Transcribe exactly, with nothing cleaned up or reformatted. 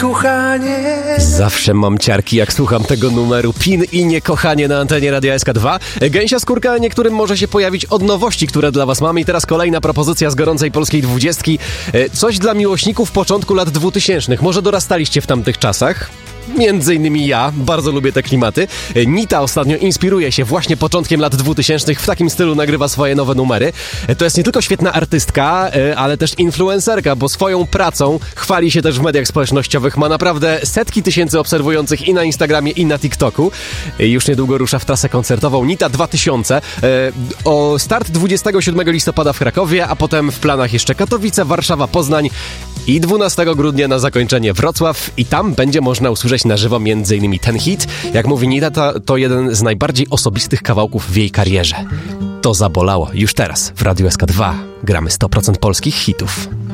Kochanie. Zawsze mam ciarki, jak słucham tego numeru. Pin i niekochanie na antenie Radia S K dwa. Gęsia skórka niektórym może się pojawić od nowości, które dla was mamy. I teraz kolejna propozycja z gorącej polskiej dwudziestki. Coś dla miłośników początku lat dwutysięcznych. Może dorastaliście w tamtych czasach? Między innymi ja, bardzo lubię te klimaty. Nita ostatnio inspiruje się właśnie początkiem lat dwutysięcznych, w takim stylu nagrywa swoje nowe numery. To jest nie tylko świetna artystka, ale też influencerka, bo swoją pracą chwali się też w mediach społecznościowych. Ma naprawdę setki tysięcy obserwujących i na Instagramie, i na TikToku. Już niedługo rusza w trasę koncertową Nita dwa tysiące. O start dwudziestego siódmego listopada w Krakowie, a potem w planach jeszcze Katowice, Warszawa, Poznań i dwunastego grudnia na zakończenie Wrocław. I tam będzie można usłyszeć na żywo między innymi ten hit. Jak mówi Nita, to, to jeden z najbardziej osobistych kawałków w jej karierze. To zabolało. Już teraz w Radiu S K dwa gramy sto procent polskich hitów.